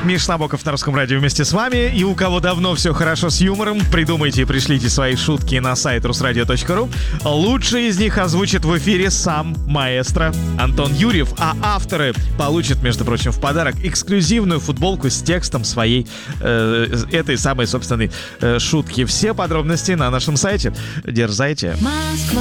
Миш Набоков на Русском радио вместе с вами. И у кого давно все хорошо с юмором, придумайте и пришлите свои шутки на сайт rusradio.ru. Лучшие из них озвучит в эфире сам маэстро Антон Юрьев, а авторы получат, между прочим, в подарок эксклюзивную футболку с текстом своей этой самой собственной шутки. Все подробности на нашем сайте. Дерзайте.